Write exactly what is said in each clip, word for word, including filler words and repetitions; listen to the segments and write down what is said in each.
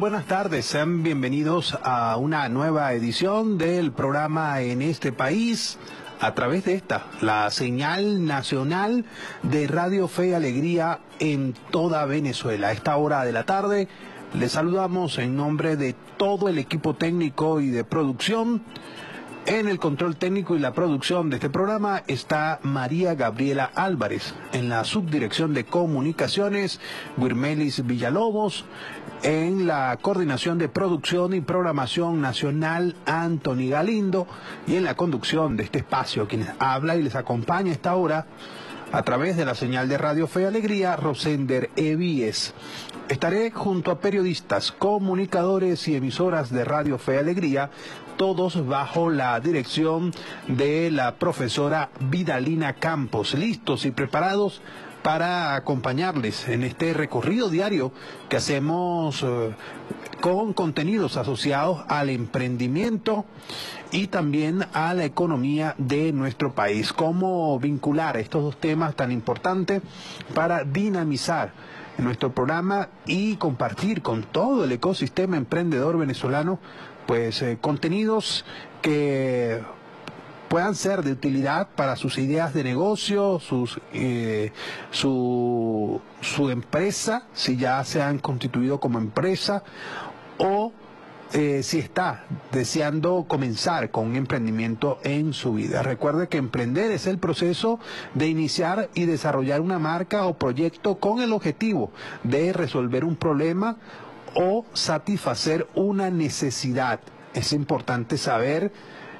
buenas tardes, sean bienvenidos a una nueva edición del programa En este País, a través de esta, la señal nacional de Radio Fe y Alegría en toda Venezuela. A esta hora de la tarde les saludamos en nombre de todo el equipo técnico y de producción. En el control técnico y la producción de este programa está María Gabriela Álvarez. En la subdirección de comunicaciones, Guirmelis Villalobos. En la coordinación de producción y programación nacional, Anthony Galindo. Y en la conducción de este espacio, quien habla y les acompaña a esta hora, a través de la señal de Radio Fe y Alegría, Rosender Evíes. Estaré junto a periodistas, comunicadores y emisoras de Radio Fe y Alegría, todos bajo la dirección de la profesora Vidalina Campos, listos y preparados para acompañarles en este recorrido diario que hacemos eh, con contenidos asociados al emprendimiento y también a la economía de nuestro país. Cómo vincular estos dos temas tan importantes para dinamizar nuestro programa y compartir con todo el ecosistema emprendedor venezolano pues eh, contenidos que puedan ser de utilidad para sus ideas de negocio, sus, eh, su, su empresa, si ya se han constituido como empresa, o eh, si está deseando comenzar con un emprendimiento en su vida. Recuerde que emprender es el proceso de iniciar y desarrollar una marca o proyecto con el objetivo de resolver un problema o satisfacer una necesidad. Es importante saber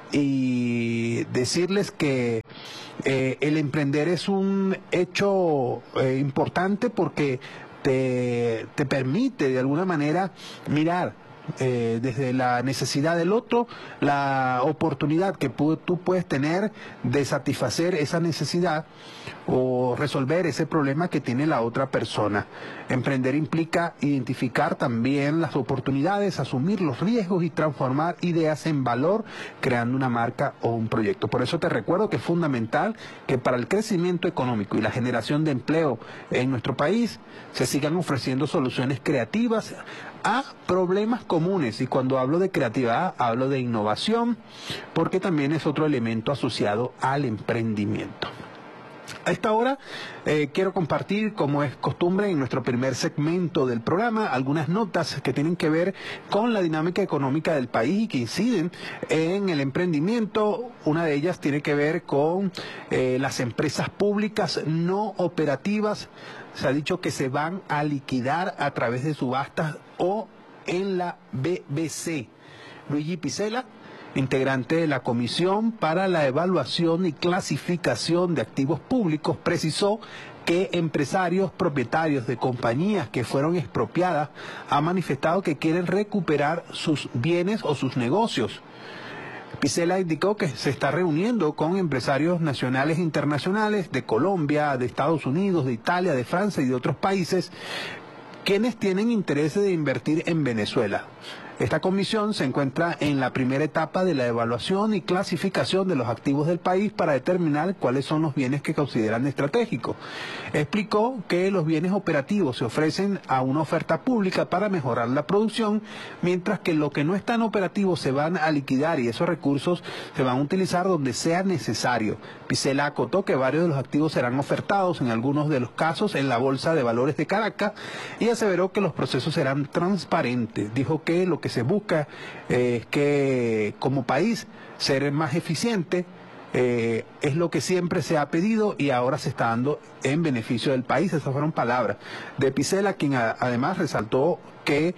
y decirles que eh, el emprender es un hecho eh, importante porque te, te permite de alguna manera mirar eh, desde la necesidad del otro, la oportunidad que tú puedes tener de satisfacer esa necesidad o resolver ese problema que tiene la otra persona. Emprender implica identificar también las oportunidades, asumir los riesgos y transformar ideas en valor, creando una marca o un proyecto. Por eso te recuerdo que es fundamental que para el crecimiento económico y la generación de empleo en nuestro país se sigan ofreciendo soluciones creativas a problemas comunes. Y cuando hablo de creatividad, hablo de innovación, porque también es otro elemento asociado al emprendimiento. A esta hora eh, quiero compartir, como es costumbre en nuestro primer segmento del programa, algunas notas que tienen que ver con la dinámica económica del país y que inciden en el emprendimiento. Una de ellas tiene que ver con eh, las empresas públicas no operativas. Se ha dicho que se van a liquidar a través de subastas o en la B B C. Luigi Picela, integrante de la Comisión para la Evaluación y Clasificación de Activos Públicos, precisó que empresarios propietarios de compañías que fueron expropiadas han manifestado que quieren recuperar sus bienes o sus negocios. Picela indicó que se está reuniendo con empresarios nacionales e internacionales de Colombia, de Estados Unidos, de Italia, de Francia y de otros países, quienes tienen interés de invertir en Venezuela. Esta comisión se encuentra en la primera etapa de la evaluación y clasificación de los activos del país para determinar cuáles son los bienes que consideran estratégicos. Explicó que los bienes operativos se ofrecen a una oferta pública para mejorar la producción, mientras que lo que no es tan operativo se van a liquidar y esos recursos se van a utilizar donde sea necesario. Picela acotó que varios de los activos serán ofertados, en algunos de los casos, en la Bolsa de Valores de Caracas, y aseveró que los procesos serán transparentes. Dijo que lo que se busca eh, es que como país ser más eficiente eh, es lo que siempre se ha pedido y ahora se está dando en beneficio del país. Esas fueron palabras de Picela, quien a, además resaltó que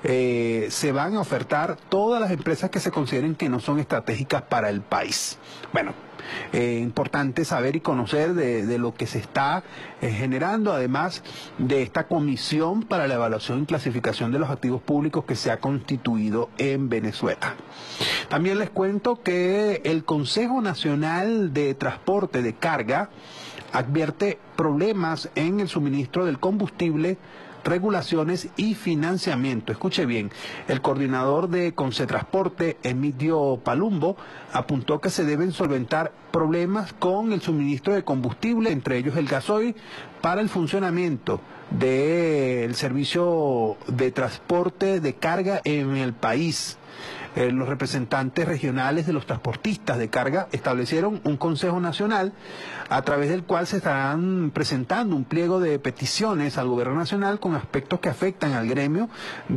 eh, se van a ofertar todas las empresas que se consideren que no son estratégicas para el país. Bueno, Eh, importante saber y conocer de, de lo que se está eh, generando, además de esta comisión para la evaluación y clasificación de los activos públicos que se ha constituido en Venezuela. También les cuento que el Consejo Nacional de Transporte de Carga advierte problemas en el suministro del combustible, regulaciones y financiamiento. Escuche bien, el coordinador de Concetransporte, Emilio Palumbo, apuntó que se deben solventar problemas con el suministro de combustible, entre ellos el gasoil, para el funcionamiento del servicio de transporte de carga en el país. Eh, los representantes regionales de los transportistas de carga establecieron un Consejo Nacional a través del cual se estarán presentando un pliego de peticiones al Gobierno Nacional con aspectos que afectan al gremio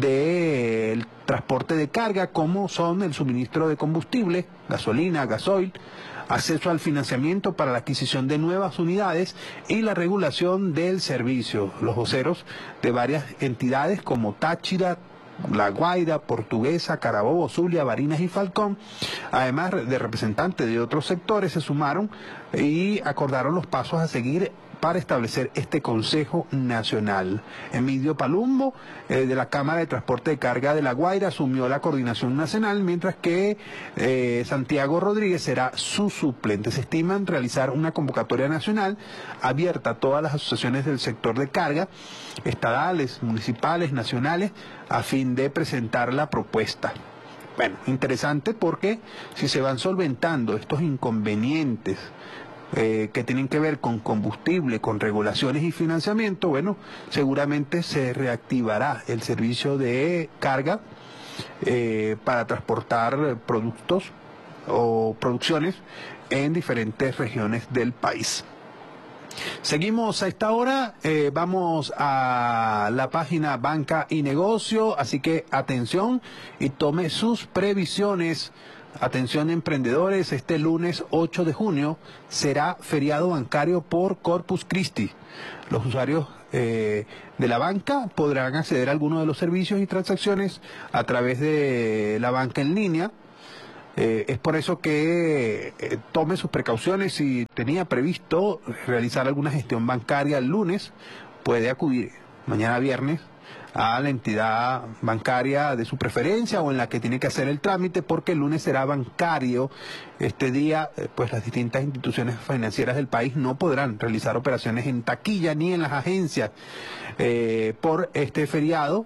del transporte de carga, como son el suministro de combustible, gasolina, gasoil, acceso al financiamiento para la adquisición de nuevas unidades y la regulación del servicio. Los voceros de varias entidades como Táchira, La Guaira, Portuguesa, Carabobo, Zulia, Barinas y Falcón, además de representantes de otros sectores, se sumaron y acordaron los pasos a seguir para establecer este Consejo Nacional. Emilio Palumbo, eh, de la Cámara de Transporte de Carga de La Guaira, asumió la coordinación nacional, mientras que eh, Santiago Rodríguez será su suplente. Se estiman realizar una convocatoria nacional abierta a todas las asociaciones del sector de carga, estadales, municipales, nacionales, a fin de presentar la propuesta. Bueno, interesante porque si se van solventando estos inconvenientes Eh, que tienen que ver con combustible, con regulaciones y financiamiento, bueno, seguramente se reactivará el servicio de carga eh, para transportar productos o producciones en diferentes regiones del país. Seguimos a esta hora, eh, vamos a la página Banca y Negocio, así que atención y tome sus previsiones. Atención emprendedores, este lunes ocho de junio será feriado bancario por Corpus Christi. Los usuarios eh, de la banca podrán acceder a algunos de los servicios y transacciones a través de la banca en línea. Eh, es por eso que eh, tome sus precauciones. Si tenía previsto realizar alguna gestión bancaria el lunes, puede acudir mañana viernes a la entidad bancaria de su preferencia o en la que tiene que hacer el trámite, porque el lunes será bancario. Este día, pues las distintas instituciones financieras del país no podrán realizar operaciones en taquilla ni en las agencias eh, por este feriado.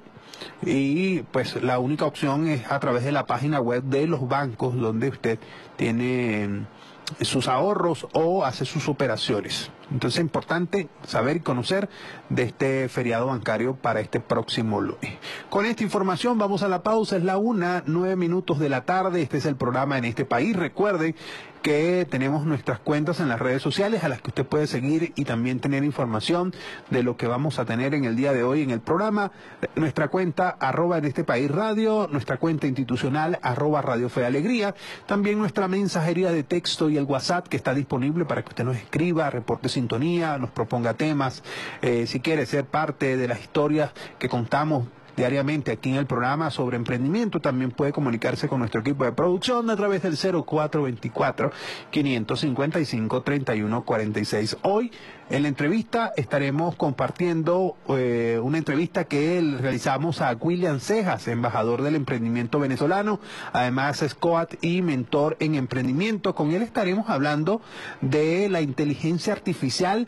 Y pues la única opción es a través de la página web de los bancos, donde usted tiene sus ahorros o hace sus operaciones. Entonces es importante saber y conocer de este feriado bancario para este próximo lunes. Con esta información vamos a la pausa, es la una, nueve minutos de la tarde, este es el programa En Este País. Recuerde que tenemos nuestras cuentas en las redes sociales a las que usted puede seguir y también tener información de lo que vamos a tener en el día de hoy en el programa. Nuestra cuenta arroba En Este País Radio, nuestra cuenta institucional arroba Radio Fe Alegría, también nuestra mensajería de texto y el WhatsApp que está disponible para que usted nos escriba, reporte sintonía, nos proponga temas, eh, si quiere ser parte de las historias que contamos diariamente aquí en el programa sobre emprendimiento, también puede comunicarse con nuestro equipo de producción a través del cero cuatro veinticuatro, quinientos cincuenta y cinco, treinta y uno cuarenta y seis. Hoy en la entrevista estaremos compartiendo eh, una entrevista que realizamos a William Cejas, embajador del emprendimiento venezolano, además es coach y mentor en emprendimiento. Con él estaremos hablando de la inteligencia artificial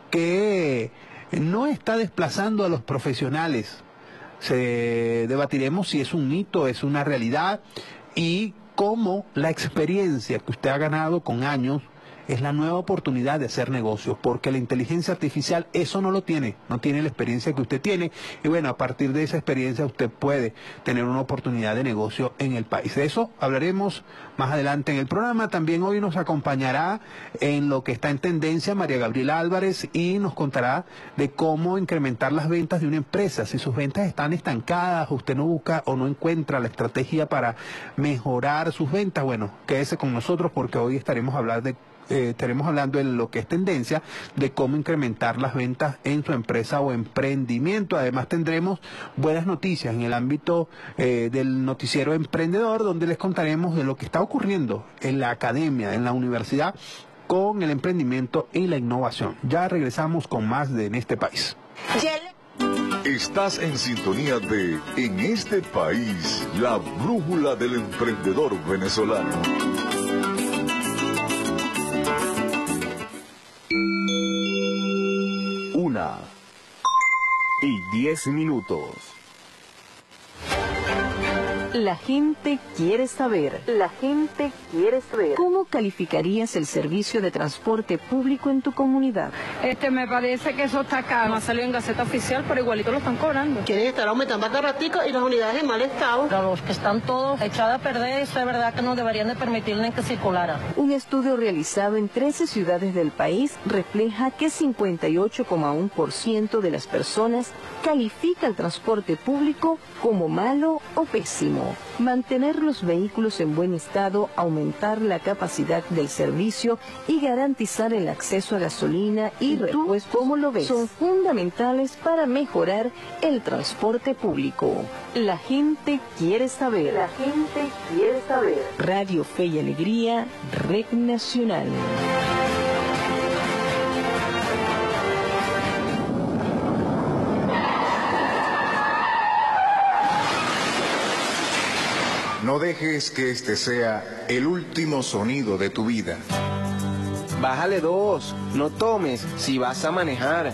que no está desplazando a los profesionales. Se debatiremos si es un mito, es una realidad, y cómo la experiencia que usted ha ganado con años es la nueva oportunidad de hacer negocios, porque la inteligencia artificial eso no lo tiene, no tiene la experiencia que usted tiene, y bueno, a partir de esa experiencia usted puede tener una oportunidad de negocio en el país. De eso hablaremos más adelante en el programa. También hoy nos acompañará en lo que está en tendencia María Gabriela Álvarez y nos contará de cómo incrementar las ventas de una empresa. Si sus ventas están estancadas, usted no busca o no encuentra la estrategia para mejorar sus ventas, bueno, quédese con nosotros porque hoy estaremos hablando de Eh, estaremos hablando en lo que es tendencia de cómo incrementar las ventas en su empresa o emprendimiento. Además tendremos buenas noticias en el ámbito eh, del noticiero emprendedor, donde les contaremos de lo que está ocurriendo en la academia, en la universidad, con el emprendimiento y la innovación. Ya regresamos con más de En Este País. Estás en sintonía de En Este País, la brújula del emprendedor venezolano. Una y diez minutos. La gente quiere saber. La gente quiere saber. ¿Cómo calificarías el servicio de transporte público en tu comunidad? Este, me parece que eso está caro. No ha salido en Gaceta Oficial, pero igualito lo están cobrando. Quieren estar aumentando cada ratico y las unidades en mal estado. Pero los que están todos echados a perder, eso es verdad que no deberían de permitirles que circularan. Un estudio realizado en trece ciudades del país refleja que cincuenta y ocho coma uno por ciento de las personas califica el transporte público como malo o pésimo. Mantener los vehículos en buen estado, aumentar la capacidad del servicio y garantizar el acceso a gasolina y repuestos, ¿cómo lo ves?, son fundamentales para mejorar el transporte público. La gente quiere saber. La gente quiere saber. Radio Fe y Alegría, Red Nacional. No dejes que este sea el último sonido de tu vida. Bájale dos, no tomes si vas a manejar.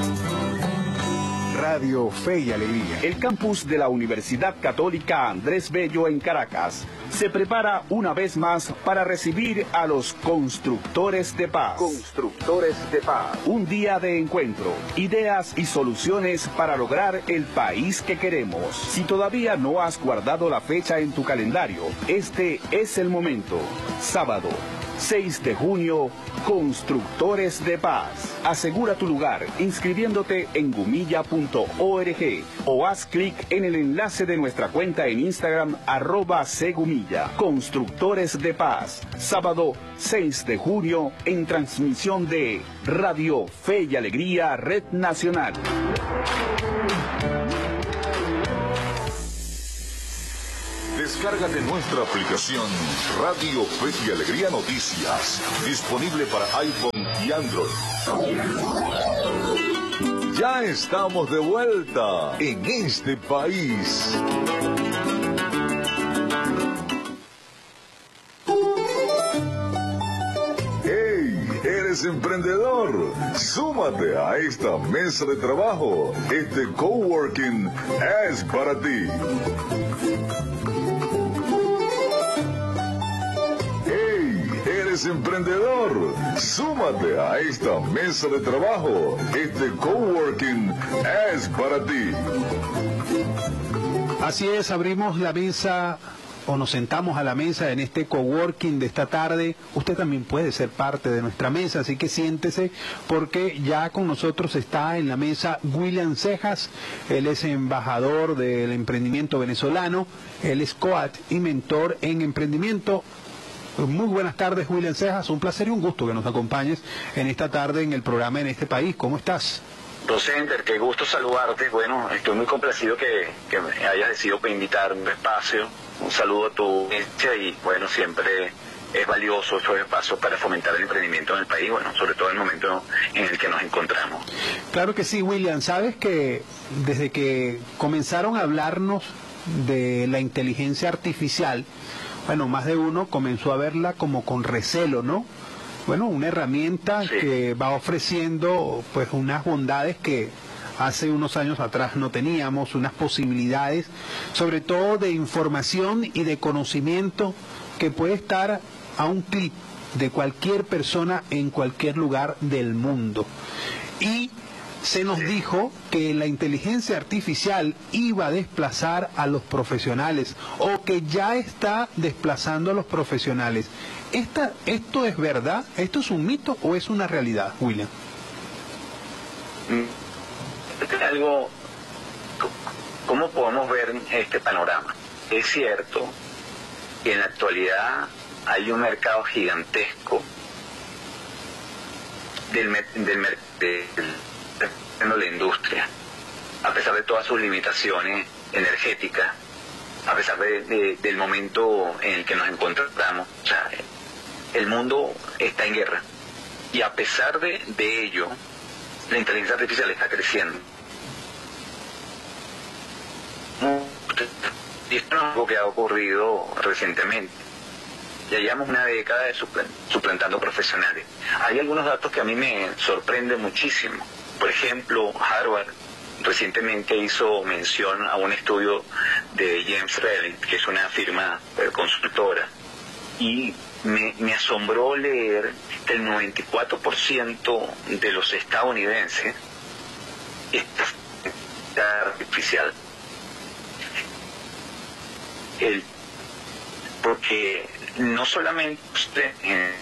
Radio Fe y Alegría. El campus de la Universidad Católica Andrés Bello en Caracas se prepara una vez más para recibir a los constructores de paz. Constructores de paz. Un día de encuentro, ideas y soluciones para lograr el país que queremos. Si todavía no has guardado la fecha en tu calendario, este es el momento. Sábado seis de junio, Constructores de Paz. Asegura tu lugar inscribiéndote en gumilla punto org o haz clic en el enlace de nuestra cuenta en Instagram, arroba segumilla. Constructores de Paz, sábado seis de junio, en transmisión de Radio Fe y Alegría, Red Nacional. Descárgate nuestra aplicación Radio Fe y Alegría Noticias, disponible para iPhone y Android. Ya estamos de vuelta en este país. ¡Hey! ¿Eres emprendedor? Súmate a esta mesa de trabajo. Este coworking es para ti. ¿Eres emprendedor? Súmate a esta mesa de trabajo. Este coworking es para ti. Así es, abrimos la mesa o nos sentamos a la mesa en este coworking de esta tarde. Usted también puede ser parte de nuestra mesa, así que siéntese porque ya con nosotros está en la mesa William Cejas. Él es embajador del emprendimiento venezolano, él es coach y mentor en emprendimiento. Muy buenas tardes, William Cejas, un placer y un gusto que nos acompañes en esta tarde en el programa En este País. ¿Cómo estás? Rosender, qué gusto saludarte. Bueno, estoy muy complacido que, que me hayas decidido invitarme a un espacio. Un saludo a tu audiencia y bueno, siempre es valioso estos espacios para fomentar el emprendimiento en el país, bueno, sobre todo en el momento en el que nos encontramos. Claro que sí, William. Sabes que desde que comenzaron a hablarnos de la inteligencia artificial, bueno, más de uno comenzó a verla como con recelo, ¿no? Bueno, una herramienta sí. que va ofreciendo pues unas bondades que hace unos años atrás no teníamos, unas posibilidades, sobre todo de información y de conocimiento que puede estar a un clic de cualquier persona en cualquier lugar del mundo. Y se nos dijo que la inteligencia artificial iba a desplazar a los profesionales o que ya está desplazando a los profesionales. Esta, ¿Esto es verdad? ¿Esto es un mito o es una realidad, William? Algo, ¿cómo podemos ver este panorama? Es cierto que en la actualidad hay un mercado gigantesco del, del, del en la industria, a pesar de todas sus limitaciones energéticas, a pesar de, de, del momento en el que nos encontramos. O sea, el mundo está en guerra y a pesar de, de ello, la inteligencia artificial está creciendo. Y esto no es algo que ha ocurrido recientemente. Ya llevamos una década de suplantando profesionales. Hay algunos datos que a mí me sorprenden muchísimo. Por ejemplo, Harvard recientemente hizo mención a un estudio de James Reilly, que es una firma consultora, y me, me asombró leer que el noventa y cuatro por ciento de los estadounidenses está artificial. El, porque no solamente eh,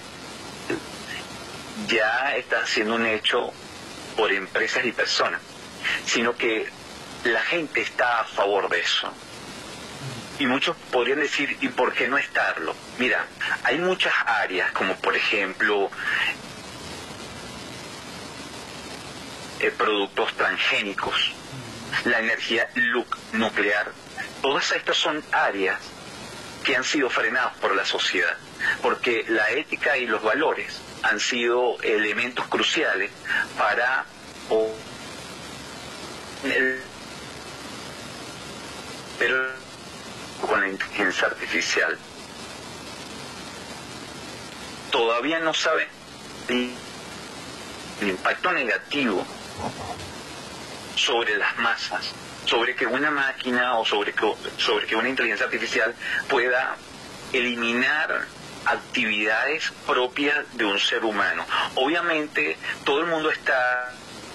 ya está siendo un hecho por empresas y personas, sino que la gente está a favor de eso. Y muchos podrían decir, ¿y por qué no estarlo? Mira, hay muchas áreas, como por ejemplo eh, productos transgénicos, la energía nuclear. Todas estas son áreas que han sido frenadas por la sociedad, porque la ética y los valores han sido elementos cruciales para o, el, pero con la inteligencia artificial todavía no saben el, el impacto negativo sobre las masas, sobre que una máquina o sobre que, sobre que una inteligencia artificial pueda eliminar actividades propias de un ser humano. Obviamente todo el mundo está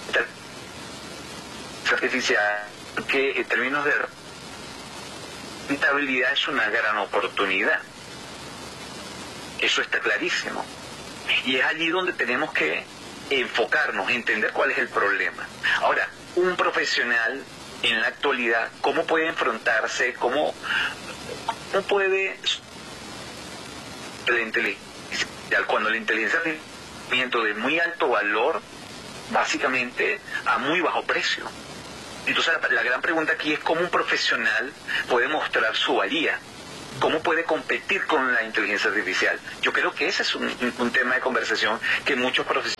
artificial, que en términos de rentabilidad es una gran oportunidad. Eso está clarísimo. Y es allí donde tenemos que enfocarnos, entender cuál es el problema. Ahora, un profesional en la actualidad, ¿cómo puede enfrentarse? ¿Cómo, cómo puede la inteligencia? Cuando la inteligencia es de muy alto valor, básicamente a muy bajo precio. Entonces la, la gran pregunta aquí es cómo un profesional puede mostrar su valía, cómo puede competir con la inteligencia artificial. Yo creo que ese es un, un tema de conversación que muchos profesionales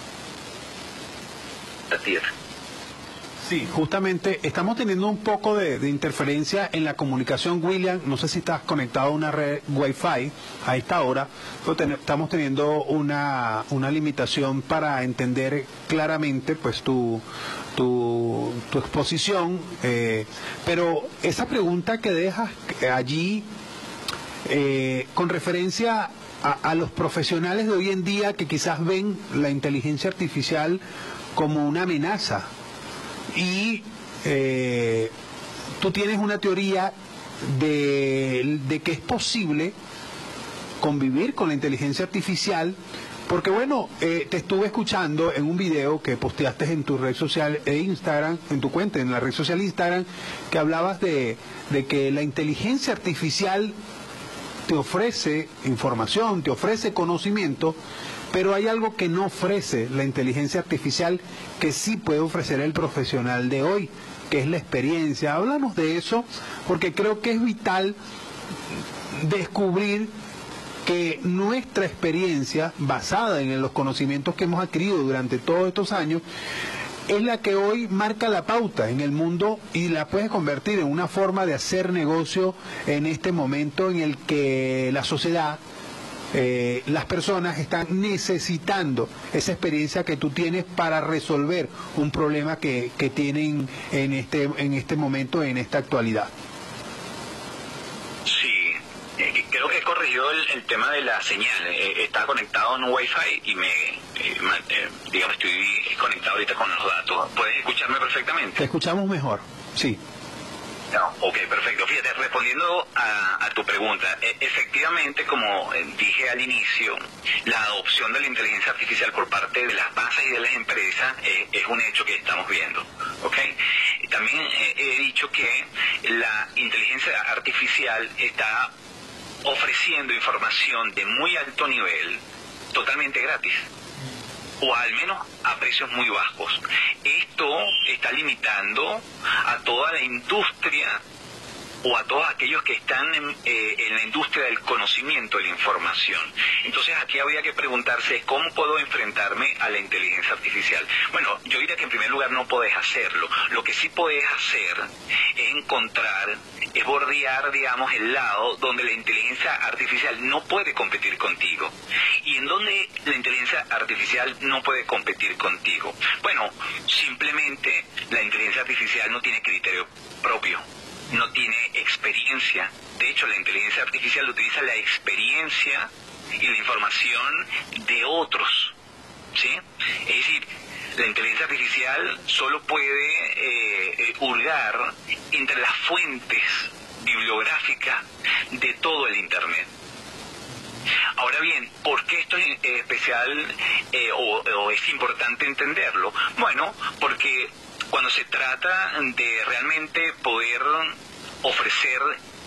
tienen. Sí, justamente estamos teniendo un poco de, de interferencia en la comunicación, William. No sé si estás conectado a una red Wi-Fi a esta hora, pero ten, estamos teniendo una, una limitación para entender claramente pues tu, tu, tu exposición. Eh, pero esa pregunta que dejas allí eh, con referencia a, a los profesionales de hoy en día que quizás ven la inteligencia artificial como una amenaza. Y eh, tú tienes una teoría de, de que es posible convivir con la inteligencia artificial, porque bueno, eh, te estuve escuchando en un video que posteaste en tu red social e Instagram, en tu cuenta, en la red social Instagram, que hablabas de, de que la inteligencia artificial te ofrece información, te ofrece conocimiento, pero hay algo que no ofrece la inteligencia artificial que sí puede ofrecer el profesional de hoy, que es la experiencia. Háblanos de eso, porque creo que es vital descubrir que nuestra experiencia, basada en los conocimientos que hemos adquirido durante todos estos años, es la que hoy marca la pauta en el mundo y la puede convertir en una forma de hacer negocio en este momento en el que la sociedad, Eh, las personas están necesitando esa experiencia que tú tienes para resolver un problema que, que tienen en este, en este momento, en esta actualidad. Sí, eh, creo que he corregido el, el tema de la señal. Eh, estaba conectado en un Wi-Fi y me, eh, eh, digamos, estoy conectado ahorita con los datos. ¿Puedes escucharme perfectamente? Te escuchamos mejor, sí. No, ok, perfecto. Fíjate, respondiendo a, a tu pregunta, e efectivamente, como dije al inicio, la adopción de la inteligencia artificial por parte de las bases y de las empresas eh, es un hecho que estamos viendo, ¿ok? También eh, he dicho que la inteligencia artificial está ofreciendo información de muy alto nivel, totalmente gratis, o al menos a precios muy bajos. Esto está limitando a toda la industria o a todos aquellos que están en, eh, en la industria del conocimiento de la información. Entonces aquí habría que preguntarse cómo puedo enfrentarme a la inteligencia artificial. Bueno, yo diría que en primer lugar no podés hacerlo. Lo que sí podés hacer es encontrar es bordear, digamos, el lado donde la inteligencia artificial no puede competir contigo. ¿Y en donde la inteligencia artificial no puede competir contigo? Bueno, simplemente la inteligencia artificial no tiene criterio propio, no tiene experiencia. De hecho, la inteligencia artificial utiliza la experiencia y la información de otros, ¿sí? Es decir, la inteligencia artificial solo puede eh, hurgar entre las fuentes bibliográficas de todo el Internet. Ahora bien, ¿por qué esto es especial eh, o, o es importante entenderlo? Bueno, porque cuando se trata de realmente poder ofrecer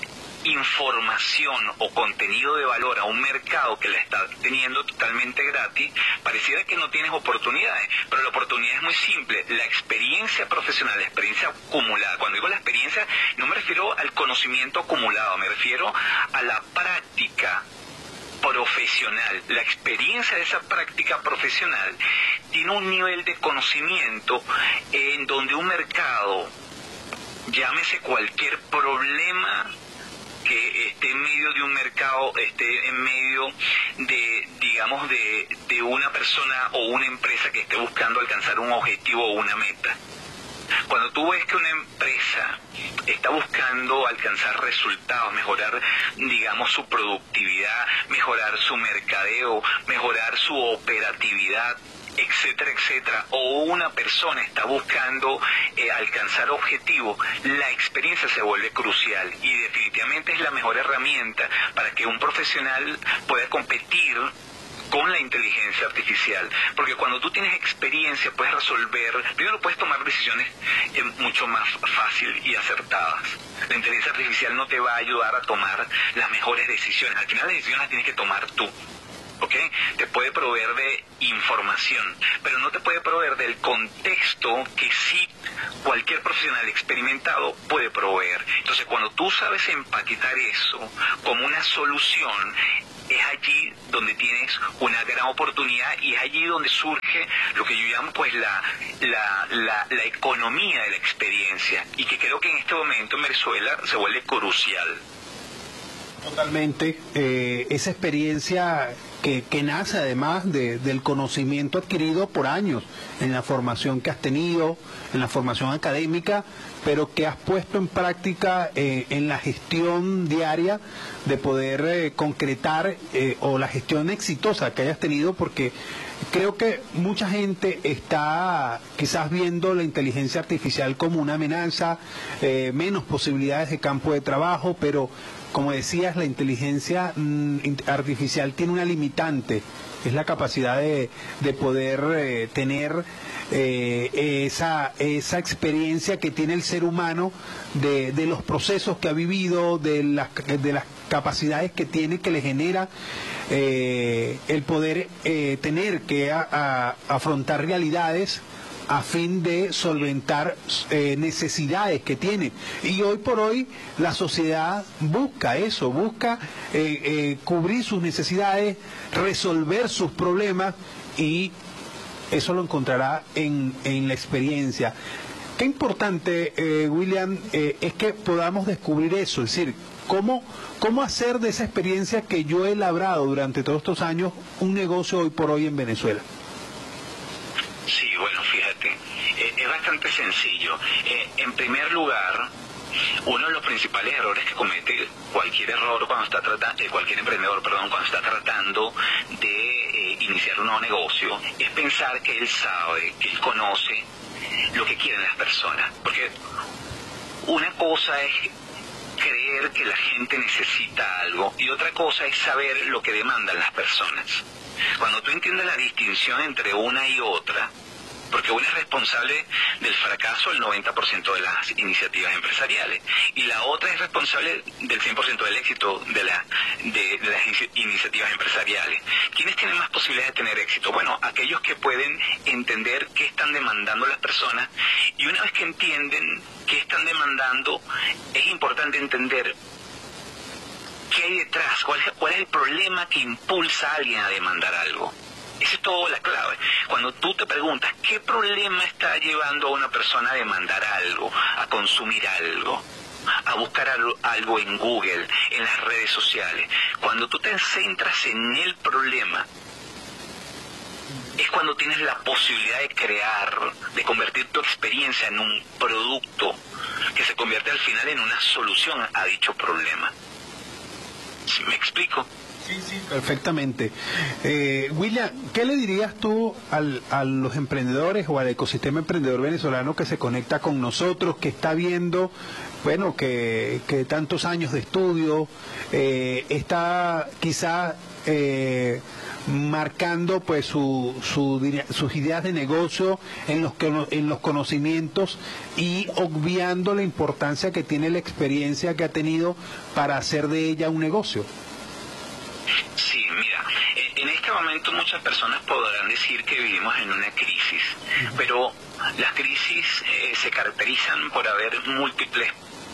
información o contenido de valor a un mercado que la está teniendo totalmente gratis, pareciera que no tienes oportunidades, pero la oportunidad es muy simple. La experiencia profesional, la experiencia acumulada, cuando digo la experiencia no me refiero al conocimiento acumulado, me refiero a la práctica profesional. La experiencia de esa práctica profesional tiene un nivel de conocimiento en donde un mercado, llámese cualquier problema que esté en medio de un mercado, esté en medio de, digamos, de, de una persona o una empresa que esté buscando alcanzar un objetivo o una meta. Cuando tú ves que una empresa está buscando alcanzar resultados, mejorar, digamos, su productividad, mejorar su mercadeo, mejorar su operatividad, etcétera, etcétera, o una persona está buscando eh, alcanzar objetivos, la experiencia se vuelve crucial y definitivamente es la mejor herramienta para que un profesional pueda competir con la inteligencia artificial, porque cuando tú tienes experiencia puedes resolver, primero puedes tomar decisiones eh, mucho más fácil y acertadas. La inteligencia artificial no te va a ayudar a tomar las mejores decisiones, al final las decisiones las tienes que tomar tú. ¿Ok? Te puede proveer de información, pero no te puede proveer del contexto que sí cualquier profesional experimentado puede proveer. Entonces, cuando tú sabes empaquetar eso como una solución, es allí donde tienes una gran oportunidad y es allí donde surge lo que yo llamo pues la, la, la, la economía de la experiencia, y que creo que en este momento en Venezuela se vuelve crucial. Totalmente. Eh, esa experiencia que, que nace además de, del conocimiento adquirido por años en la formación que has tenido, en la formación académica, pero que has puesto en práctica eh, en la gestión diaria de poder eh, concretar eh, o la gestión exitosa que hayas tenido, porque creo que mucha gente está quizás viendo la inteligencia artificial como una amenaza, eh, menos posibilidades de campo de trabajo, pero como decías, la inteligencia mm, artificial tiene una limitante, es la capacidad de, de poder eh, tener eh, esa, esa experiencia que tiene el ser humano de, de los procesos que ha vivido, de las, de las capacidades que tiene, que le genera eh, el poder eh, tener que a, a, afrontar realidades a fin de solventar eh, necesidades que tiene. Y hoy por hoy la sociedad busca eso, busca eh, eh, cubrir sus necesidades, resolver sus problemas, y eso lo encontrará en, en la experiencia. Qué importante, eh, William, eh, es que podamos descubrir eso, es decir, cómo, cómo hacer de esa experiencia que yo he labrado durante todos estos años un negocio hoy por hoy en Venezuela. Sí, bueno, fíjate, eh, es bastante sencillo. Eh, en primer lugar, uno de los principales errores que comete cualquier error cuando está tratando, eh, cualquier emprendedor, perdón, cuando está tratando de eh, iniciar un nuevo negocio, es pensar que él sabe, que él conoce lo que quieren las personas. Porque una cosa es creer que la gente necesita algo y otra cosa es saber lo que demandan las personas. Cuando tú entiendes la distinción entre una y otra, porque una es responsable del fracaso del noventa por ciento de las iniciativas empresariales y la otra es responsable del cien por ciento del éxito de, la, de, de las iniciativas empresariales. ¿Quiénes tienen más posibilidades de tener éxito? Bueno, aquellos que pueden entender qué están demandando las personas, y una vez que entienden qué están demandando, es importante entender qué hay detrás, cuál es, cuál es el problema que impulsa a alguien a demandar algo. Esa es toda la clave. Cuando tú te preguntas qué problema está llevando a una persona a demandar algo, a consumir algo, a buscar algo en Google, en las redes sociales, cuando tú te centras en el problema, es cuando tienes la posibilidad de crear, de convertir tu experiencia en un producto que se convierte al final en una solución a dicho problema. ¿Sí me explico? Sí, sí, perfectamente. Eh, William, ¿qué le dirías tú al, a los emprendedores o al ecosistema emprendedor venezolano que se conecta con nosotros, que está viendo, bueno, que, que tantos años de estudio, eh, está quizá eh, marcando pues su, su, sus ideas de negocio en los, en los conocimientos y obviando la importancia que tiene la experiencia que ha tenido para hacer de ella un negocio? Sí, mira, en este momento muchas personas podrán decir que vivimos en una crisis, pero las crisis eh, se caracterizan por haber múltiples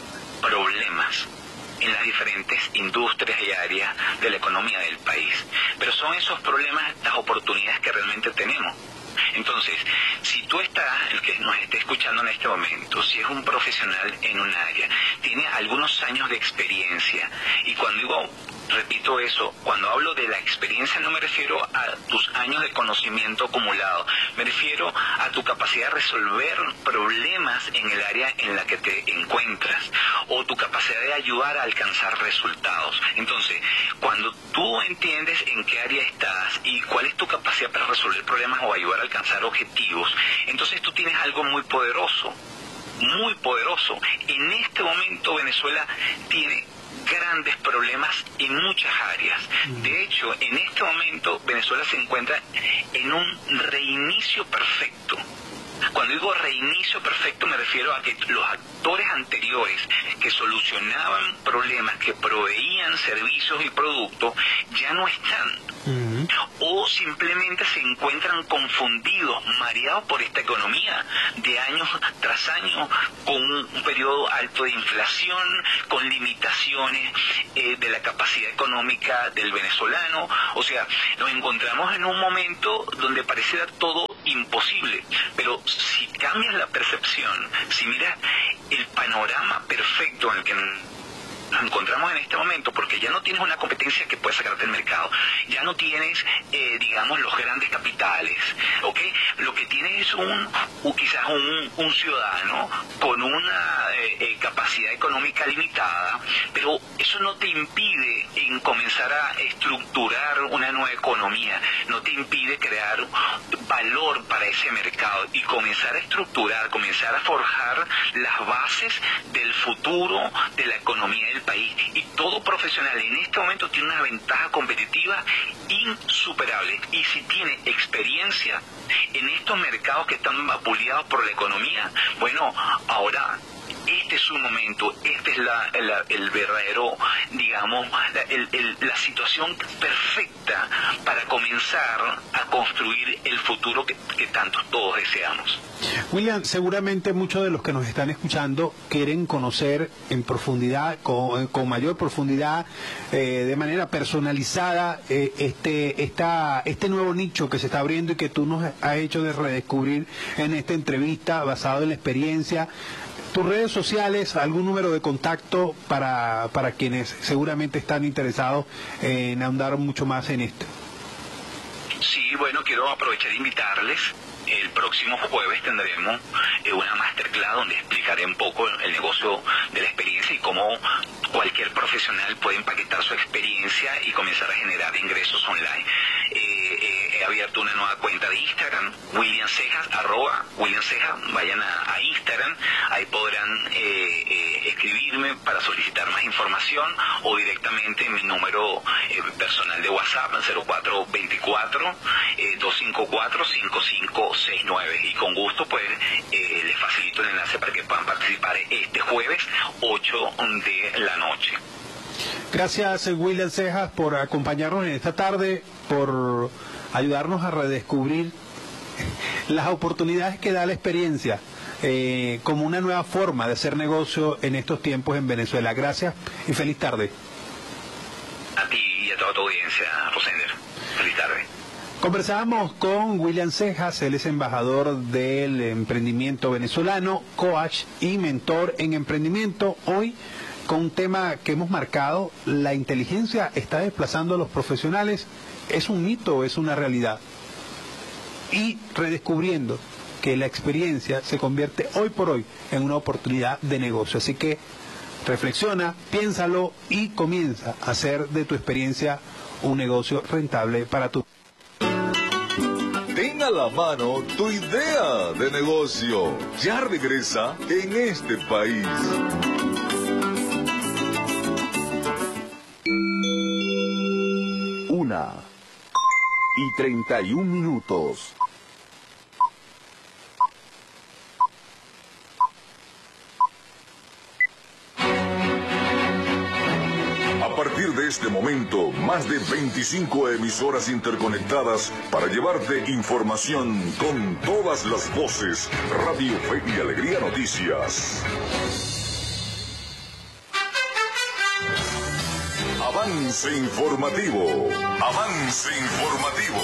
problemas en las diferentes industrias y áreas de la economía del país. Pero son esos problemas las oportunidades que realmente tenemos. Entonces, si tú estás, el que nos esté escuchando en este momento, si es un profesional en un área, tiene algunos años de experiencia, y cuando digo, repito eso, cuando hablo de la experiencia no me refiero a tus años de conocimiento acumulado, me refiero a tu capacidad de resolver problemas en el área en la que te encuentras, o tu capacidad de ayudar a alcanzar resultados. Entonces, cuando tú entiendes en qué área estás y cuál es tu capacidad para resolver problemas o ayudar a alcanzar objetivos, entonces tú tienes algo muy poderoso, muy poderoso. En este momento Venezuela tiene grandes problemas en muchas áreas. De hecho, en este momento Venezuela se encuentra en un reinicio perfecto. Cuando digo reinicio perfecto me refiero a que los actores anteriores que solucionaban problemas, que proveían servicios y productos, ya no están. Uh-huh. O simplemente se encuentran confundidos, mareados por esta economía de años tras año, con un periodo alto de inflación, con limitaciones eh, de la capacidad económica del venezolano. O sea, nos encontramos en un momento donde pareciera todo imposible, pero si cambias la percepción, si miras el panorama perfecto en el que nos encontramos en este momento, porque ya no tienes una competencia que puede sacarte del mercado, ya no tienes, eh, digamos, los grandes capitales, ¿ok? Lo que tienes es un, un quizás un, un ciudadano con una eh, eh, capacidad económica limitada, pero eso no te impide en comenzar a estructurar una nueva economía, no te impide crear valor para ese mercado y comenzar a estructurar, comenzar a forjar las bases del futuro de la economía del país. Y todo profesional en este momento tiene una ventaja competitiva insuperable, y si tiene experiencia en estos mercados que están vapuleados por la economía, bueno, ahora este es su momento, este es la, la, el verdadero, digamos, la, el, el, la situación perfecta para comenzar a construir el futuro que, que tanto todos deseamos. William, seguramente muchos de los que nos están escuchando quieren conocer en profundidad, con, con mayor profundidad, eh, de manera personalizada, eh, este, esta, este nuevo nicho que se está abriendo y que tú nos has hecho de redescubrir en esta entrevista basado en la experiencia. Tus redes sociales, algún número de contacto para, para quienes seguramente están interesados en ahondar mucho más en esto. Sí, bueno, quiero aprovechar de invitarles. El próximo jueves tendremos eh, una masterclass donde explicaré un poco el negocio de la experiencia y cómo cualquier profesional puede empaquetar su experiencia y comenzar a generar ingresos online. Eh, eh, he abierto una nueva cuenta de Instagram, William Cejas, arroba William Cejas, vayan a, a Instagram, ahí podrán eh, eh, escribirme para solicitar más información o directamente en mi número eh, personal de WhatsApp, cero cuatro veinticuatro, eh, doscientos cincuenta y cuatro, cincuenta y cinco sesenta y nueve, y con gusto pues eh, les facilito el enlace para que puedan participar este jueves ocho de la noche. Gracias, William Cejas, por acompañarnos en esta tarde, por ayudarnos a redescubrir las oportunidades que da la experiencia eh, como una nueva forma de hacer negocio en estos tiempos en Venezuela. Gracias y feliz tarde. A ti y a toda tu audiencia, Rosender. Feliz tarde. Conversábamos con William Cejas, él es embajador del emprendimiento venezolano, coach y mentor en emprendimiento. Hoy con un tema que hemos marcado: la inteligencia está desplazando a los profesionales. ¿Es un mito o es una realidad? Y redescubriendo que la experiencia se convierte hoy por hoy en una oportunidad de negocio. Así que reflexiona, piénsalo y comienza a hacer de tu experiencia un negocio rentable para tu. Ten a la mano tu idea de negocio. Ya regresa En Este País. Una y treinta y un minutos. A partir de este momento, más de veinticinco emisoras interconectadas para llevarte información con todas las voces. Radio Fe y Alegría Noticias. Avance informativo. Avance informativo.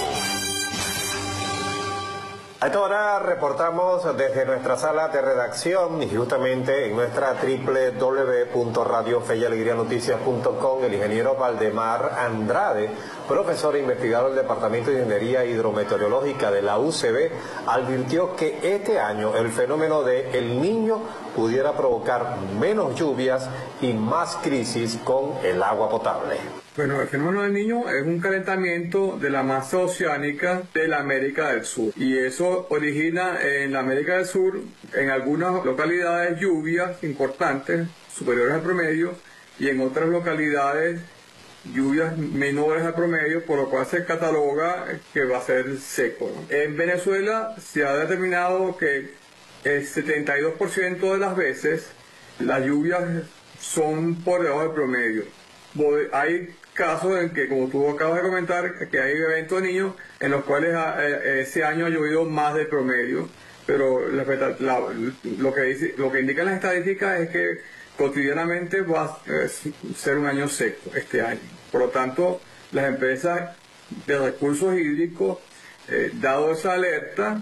A esta hora reportamos desde nuestra sala de redacción y justamente en nuestra doble u doble u doble u punto radio fe y alegría noticias punto com el ingeniero Valdemar Andrade, profesor e investigador del Departamento de Ingeniería Hidrometeorológica de la U C B, advirtió que este año el fenómeno de El Niño pudiera provocar menos lluvias y más crisis con el agua potable. Bueno, el fenómeno del Niño es un calentamiento de la masa oceánica de la América del Sur, y eso origina en la América del Sur, en algunas localidades, lluvias importantes, superiores al promedio, y en otras localidades lluvias menores al promedio, por lo cual se cataloga que va a ser seco, ¿no? En Venezuela se ha determinado que el setenta y dos por ciento de las veces las lluvias son por debajo del promedio. Hay casos en que, como tú acabas de comentar, que hay eventos de niños en los cuales ese año ha llovido más del promedio, pero la, la, lo, que dice, lo que indican las estadísticas es que cotidianamente va a ser un año seco este año. Por lo tanto, las empresas de recursos hídricos, eh, dado esa alerta,